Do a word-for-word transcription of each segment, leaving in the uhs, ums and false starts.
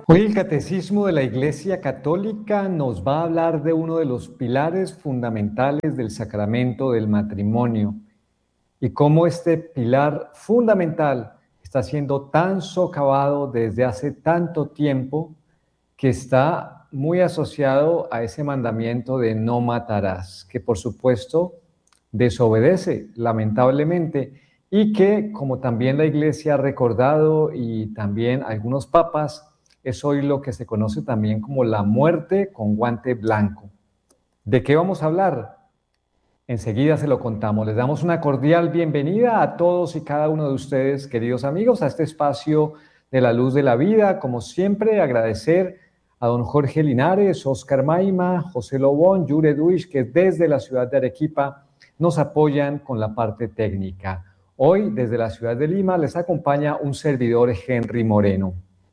Hoy el Catecismo de la Iglesia Católica nos va a hablar de uno de los pilares fundamentales del sacramento del matrimonio y cómo este pilar fundamental está siendo tan socavado desde hace tanto tiempo que está muy asociado a ese mandamiento de no matarás, que por supuesto desobedece lamentablemente y que, como también la Iglesia ha recordado y también algunos papas, es hoy lo que se conoce también como la muerte con guante blanco. ¿De qué vamos a hablar? Enseguida se lo contamos. Les damos una cordial bienvenida a todos y cada uno de ustedes, queridos amigos, a este espacio de la luz de la vida. Como siempre, agradecer a don Jorge Linares, Oscar Maima, José Lobón, Yure Duish, que desde la ciudad de Arequipa nos apoyan con la parte técnica. Hoy, desde la ciudad de Lima, les acompaña un servidor, Henry Moreno.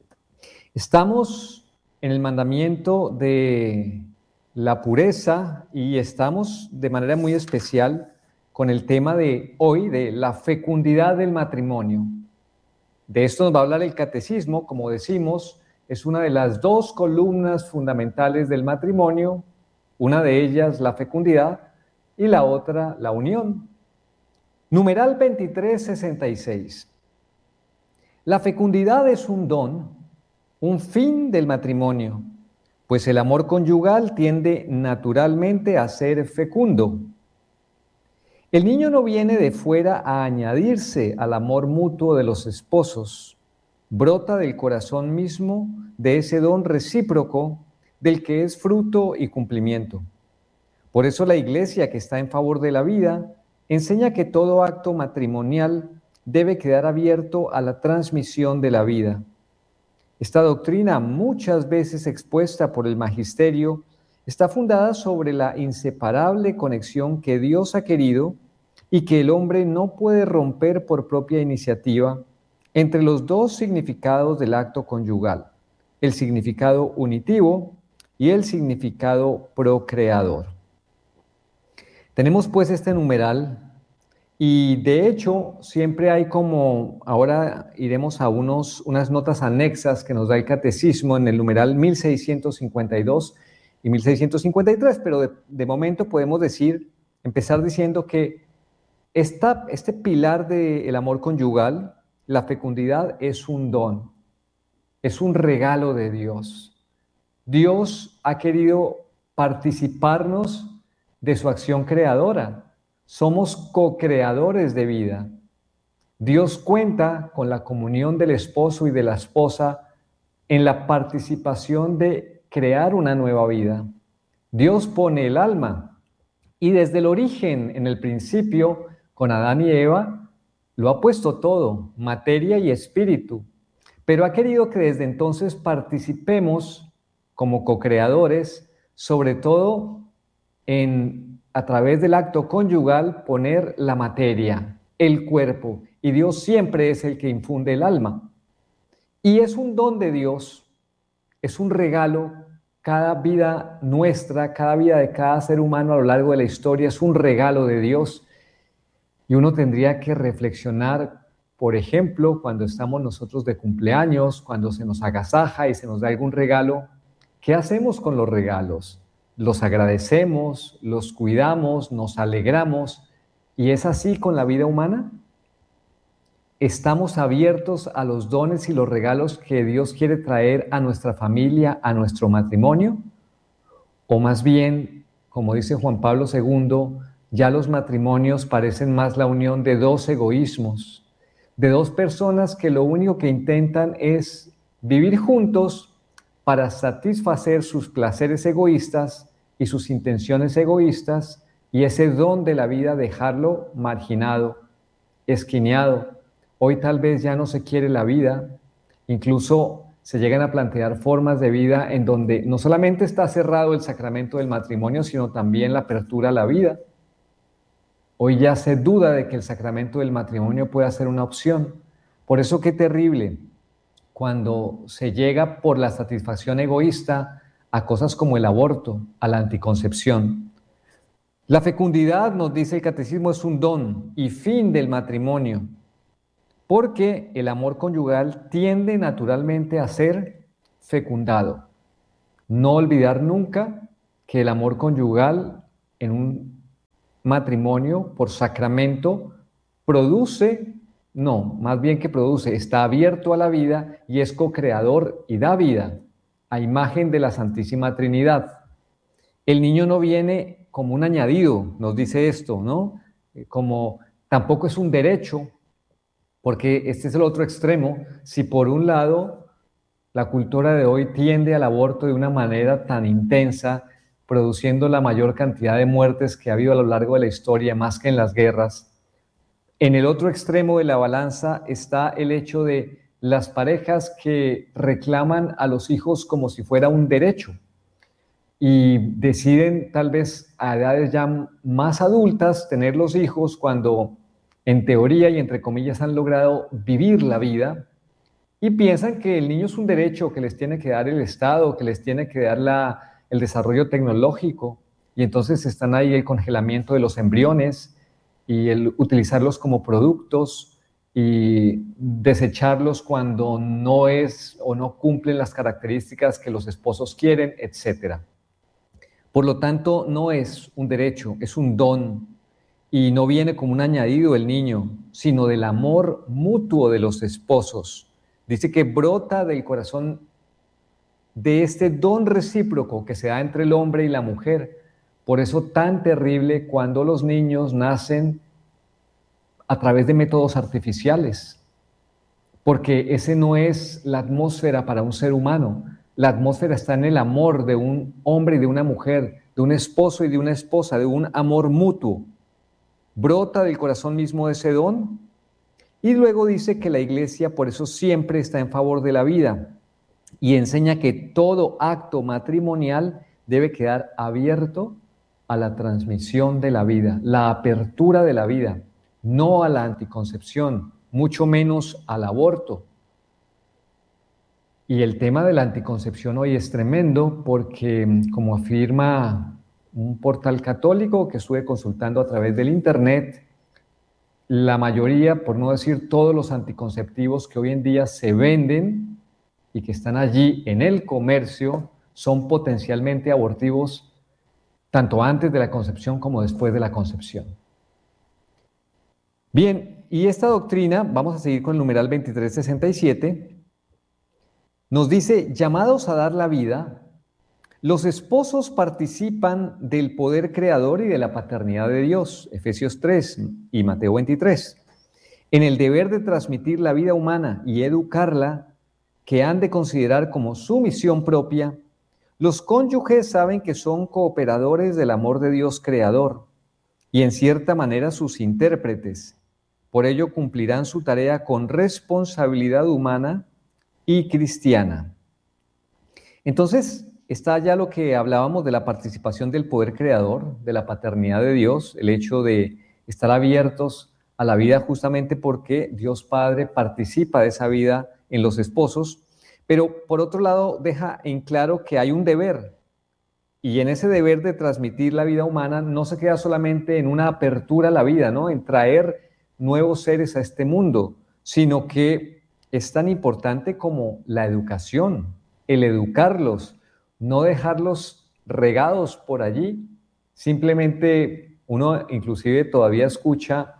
Estamos en el mandamiento de la pureza y estamos de manera muy especial con el tema de hoy de la fecundidad del matrimonio. De esto nos va a hablar el catecismo, como decimos, es una de las dos columnas fundamentales del matrimonio, una de ellas la fecundidad y la otra la unión. Numeral veintitrés sesenta y seis. La fecundidad es un don, un fin del matrimonio, pues el amor conyugal tiende naturalmente a ser fecundo. El niño no viene de fuera a añadirse al amor mutuo de los esposos, brota del corazón mismo de ese don recíproco del que es fruto y cumplimiento. Por eso la Iglesia, que está en favor de la vida, enseña que todo acto matrimonial debe quedar abierto a la transmisión de la vida. Esta doctrina, muchas veces expuesta por el magisterio, está fundada sobre la inseparable conexión que Dios ha querido y que el hombre no puede romper por propia iniciativa entre los dos significados del acto conyugal, el significado unitivo y el significado procreador. Tenemos pues este numeral y de hecho siempre hay como, ahora iremos a unos, unas notas anexas que nos da el catecismo en el numeral mil seiscientos cincuenta y dos y mil seiscientos cincuenta y tres, pero de, de momento podemos decir, empezar diciendo que esta, este pilar del amor conyugal, la fecundidad, es un don, es un regalo de Dios. Dios ha querido participarnos de su acción creadora. Somos co-creadores de vida. Dios cuenta con la comunión del esposo y de la esposa en la participación de crear una nueva vida. Dios pone el alma y desde el origen, en el principio, con Adán y Eva, lo ha puesto todo, materia y espíritu, pero ha querido que desde entonces participemos como co-creadores, sobre todo en a través del acto conyugal, poner la materia, el cuerpo, y Dios siempre es el que infunde el alma. Y es un don de Dios, es un regalo, cada vida nuestra, cada vida de cada ser humano a lo largo de la historia es un regalo de Dios. Y uno tendría que reflexionar, por ejemplo, cuando estamos nosotros de cumpleaños, cuando se nos agasaja y se nos da algún regalo, ¿qué hacemos con los regalos? Los agradecemos, los cuidamos, nos alegramos. ¿Y es así con la vida humana? ¿Estamos abiertos a los dones y los regalos que Dios quiere traer a nuestra familia, a nuestro matrimonio? O más bien, como dice Juan Pablo segundo, ya los matrimonios parecen más la unión de dos egoísmos, de dos personas que lo único que intentan es vivir juntos para satisfacer sus placeres egoístas y sus intenciones egoístas, y ese don de la vida dejarlo marginado, esquineado. Hoy tal vez ya no se quiere la vida, incluso se llegan a plantear formas de vida en donde no solamente está cerrado el sacramento del matrimonio, sino también la apertura a la vida. Hoy ya se duda de que el sacramento del matrimonio pueda ser una opción. Por eso qué terrible cuando se llega por la satisfacción egoísta a cosas como el aborto, a la anticoncepción. La fecundidad, nos dice el catecismo, es un don y fin del matrimonio, porque el amor conyugal tiende naturalmente a ser fecundado. No olvidar nunca que el amor conyugal en un matrimonio por sacramento produce, no, más bien que produce, está abierto a la vida y es co-creador y da vida a imagen de la Santísima Trinidad. El niño no viene como un añadido, nos dice esto, ¿no? Como tampoco es un derecho, porque este es el otro extremo. Si por un lado la cultura de hoy tiende al aborto de una manera tan intensa, produciendo la mayor cantidad de muertes que ha habido a lo largo de la historia, más que en las guerras, en el otro extremo de la balanza está el hecho de las parejas que reclaman a los hijos como si fuera un derecho y deciden tal vez a edades ya más adultas tener los hijos cuando en teoría y entre comillas han logrado vivir la vida y piensan que el niño es un derecho que les tiene que dar el Estado, que les tiene que dar la, el desarrollo tecnológico y entonces están ahí el congelamiento de los embriones y el utilizarlos como productos y desecharlos cuando no es o no cumplen las características que los esposos quieren, etcétera. Por lo tanto, no es un derecho, es un don y no viene como un añadido el niño, sino del amor mutuo de los esposos. Dice que brota del corazón de este don recíproco que se da entre el hombre y la mujer. Por eso tan terrible cuando los niños nacen a través de métodos artificiales, porque ese no es la atmósfera para un ser humano. La atmósfera está en el amor de un hombre y de una mujer, de un esposo y de una esposa, de un amor mutuo. Brota del corazón mismo de ese don. Y luego dice que la Iglesia por eso siempre está en favor de la vida y enseña que todo acto matrimonial debe quedar abierto a la transmisión de la vida, la apertura de la vida, no a la anticoncepción, mucho menos al aborto. Y el tema de la anticoncepción hoy es tremendo porque, como afirma un portal católico que estuve consultando a través del internet, la mayoría, por no decir todos los anticonceptivos que hoy en día se venden y que están allí en el comercio, son potencialmente abortivos tanto antes de la concepción como después de la concepción. Bien, y esta doctrina, vamos a seguir con el numeral veintitrés sesenta y siete, nos dice, llamados a dar la vida, los esposos participan del poder creador y de la paternidad de Dios, Efesios tres y Mateo veintitrés, en el deber de transmitir la vida humana y educarla, que han de considerar como su misión propia. Los cónyuges saben que son cooperadores del amor de Dios creador y en cierta manera sus intérpretes. Por ello cumplirán su tarea con responsabilidad humana y cristiana. Entonces, está ya lo que hablábamos de la participación del poder creador, de la paternidad de Dios, el hecho de estar abiertos a la vida justamente porque Dios Padre participa de esa vida en los esposos, pero por otro lado deja en claro que hay un deber, y en ese deber de transmitir la vida humana no se queda solamente en una apertura a la vida, ¿no? En traer nuevos seres a este mundo, sino que es tan importante como la educación, el educarlos, no dejarlos regados por allí. Simplemente uno inclusive todavía escucha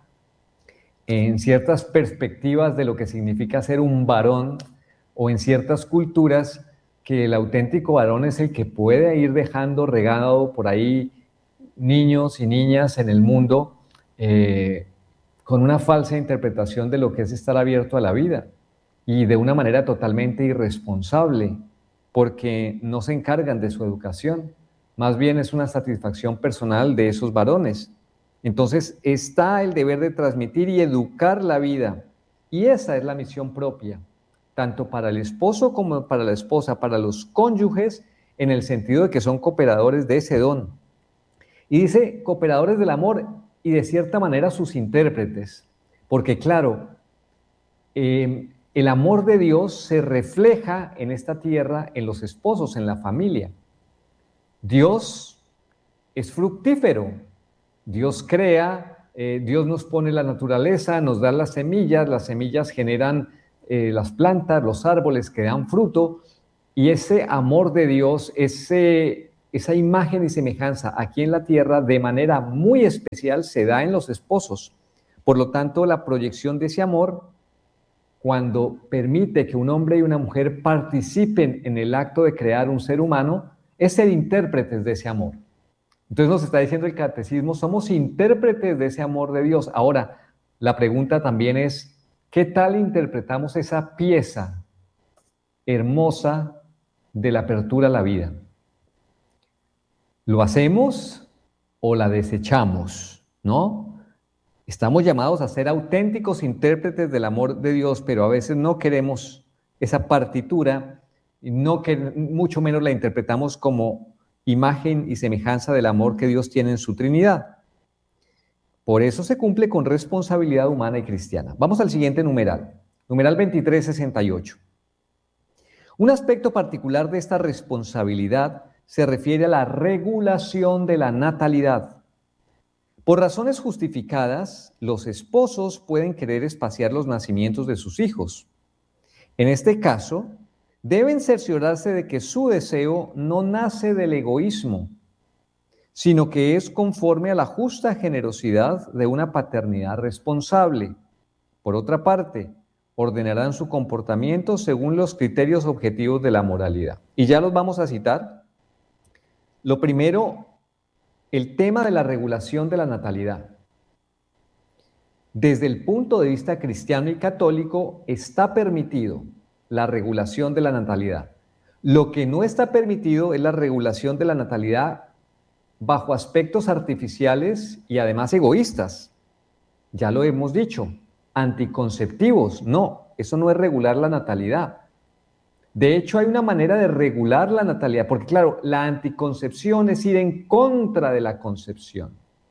en ciertas perspectivas de lo que significa ser un varón o en ciertas culturas que el auténtico varón es el que puede ir dejando regado por ahí niños y niñas en el mundo eh, con una falsa interpretación de lo que es estar abierto a la vida y de una manera totalmente irresponsable, porque no se encargan de su educación, más bien es una satisfacción personal de esos varones. Entonces está el deber de transmitir y educar la vida, y esa es la misión propia, tanto para el esposo como para la esposa, para los cónyuges, en el sentido de que son cooperadores de ese don. Y dice cooperadores del amor y de cierta manera sus intérpretes, porque claro, eh, el amor de Dios se refleja en esta tierra, en los esposos, en la familia. Dios es fructífero, Dios crea, eh, Dios nos pone la naturaleza, nos da las semillas, las semillas generan eh, las plantas, los árboles que dan fruto, Y ese amor de Dios, ese, esa imagen y semejanza aquí en la tierra, de manera muy especial, se da en los esposos. Por lo tanto, la proyección de ese amor, cuando permite que un hombre y una mujer participen en el acto de crear un ser humano, es ser intérpretes de ese amor. Entonces nos está diciendo el catecismo, somos intérpretes de ese amor de Dios. Ahora, la pregunta también es, ¿qué tal interpretamos esa pieza hermosa de la apertura a la vida? ¿Lo hacemos o la desechamos? ¿No? Estamos llamados a ser auténticos intérpretes del amor de Dios, pero a veces no queremos esa partitura, y no que, mucho menos la interpretamos como imagen y semejanza del amor que Dios tiene en su Trinidad. Por eso se cumple con responsabilidad humana y cristiana. Vamos al siguiente numeral, numeral veintitrés sesenta y ocho. Un aspecto particular de esta responsabilidad se refiere a la regulación de la natalidad. Por razones justificadas, los esposos pueden querer espaciar los nacimientos de sus hijos. En este caso, deben cerciorarse de que su deseo no nace del egoísmo, sino que es conforme a la justa generosidad de una paternidad responsable. Por otra parte, ordenarán su comportamiento según los criterios objetivos de la moralidad. Y ya los vamos a citar. Lo primero, el tema de la regulación de la natalidad. Desde el punto de vista cristiano y católico, está permitido la regulación de la natalidad. Lo que no está permitido es la regulación de la natalidad bajo aspectos artificiales y además egoístas. Ya lo hemos dicho, anticonceptivos, no, eso no es regular la natalidad. De hecho, hay una manera de regular la natalidad, porque claro, la anticoncepción es ir en contra de la concepción.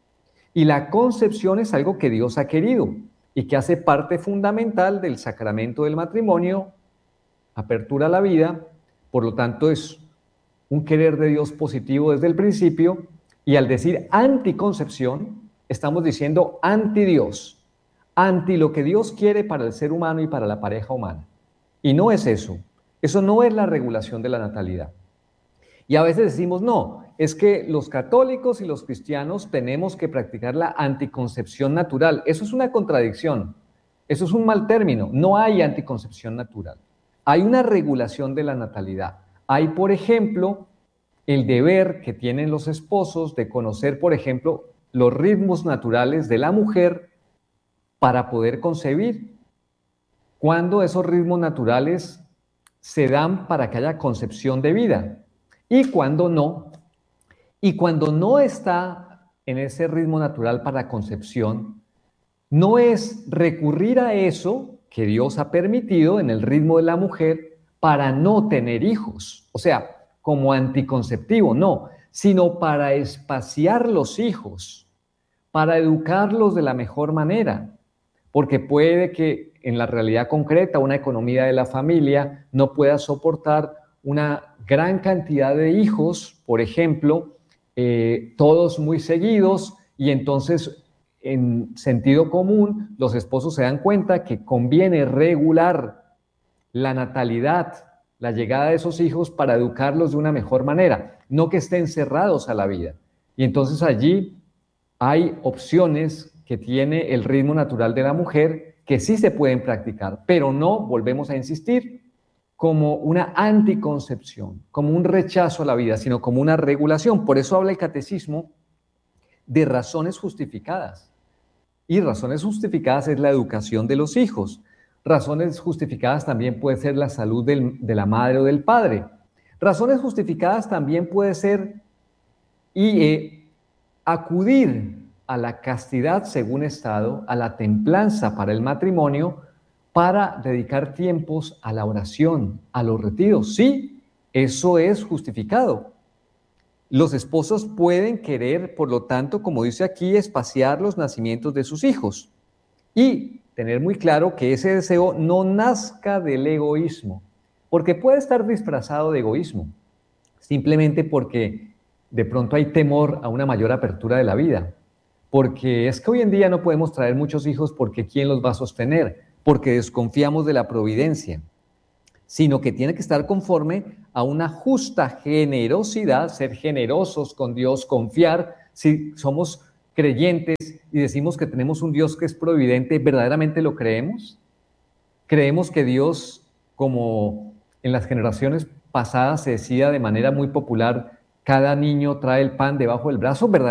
Y la concepción es algo que Dios ha querido y que hace parte fundamental del sacramento del matrimonio, apertura a la vida, por lo tanto es un querer de Dios positivo desde el principio, y al decir anticoncepción, estamos diciendo anti Dios, anti lo que Dios quiere para el ser humano y para la pareja humana. Y no es eso. Eso no es la regulación de la natalidad. Y a veces decimos, no, es que los católicos y los cristianos tenemos que practicar la anticoncepción natural. Eso es una contradicción, eso es un mal término. No hay anticoncepción natural. Hay una regulación de la natalidad. Hay, por ejemplo, el deber que tienen los esposos de conocer, por ejemplo, los ritmos naturales de la mujer para poder concebir. Cuando esos ritmos naturales se dan para que haya concepción de vida y cuando no, y cuando no está en ese ritmo natural para concepción, no es recurrir a eso que Dios ha permitido en el ritmo de la mujer para no tener hijos, o sea, como anticonceptivo, no, sino para espaciar los hijos, para educarlos de la mejor manera, porque puede que en la realidad concreta una economía de la familia no pueda soportar una gran cantidad de hijos, por ejemplo, eh, todos muy seguidos, y entonces en sentido común los esposos se dan cuenta que conviene regular la natalidad, la llegada de esos hijos para educarlos de una mejor manera, no que estén cerrados a la vida. Y entonces allí hay opciones que tiene el ritmo natural de la mujer que sí se pueden practicar, pero no, volvemos a insistir, como una anticoncepción, como un rechazo a la vida, sino como una regulación. Por eso habla el catecismo de razones justificadas. Y razones justificadas es la educación de los hijos. Razones justificadas también puede ser la salud del, de la madre o del padre. Razones justificadas también puede ser y eh, acudir a la castidad según estado, a la templanza para el matrimonio, para dedicar tiempos a la oración, a los retiros. Sí, eso es justificado. Los esposos pueden querer, por lo tanto, como dice aquí, espaciar los nacimientos de sus hijos y tener muy claro que ese deseo no nazca del egoísmo, porque puede estar disfrazado de egoísmo, simplemente porque de pronto hay temor a una mayor apertura de la vida, porque es que hoy en día no podemos traer muchos hijos porque ¿quién los va a sostener? Porque desconfiamos de la providencia. sino que tiene que estar conforme a una justa generosidad, ser generosos con Dios, confiar. Si somos creyentes y decimos que tenemos un Dios que es providente, ¿verdaderamente lo creemos? ¿Creemos que Dios, como en las generaciones pasadas se decía de manera muy popular, cada niño trae el pan debajo del brazo? ¿Verdaderamente